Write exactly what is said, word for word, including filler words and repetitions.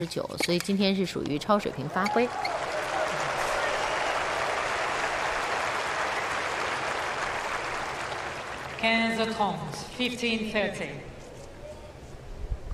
十九，所以今天是属于超水平发挥。 Kenzo Tongs, fifteen thirty.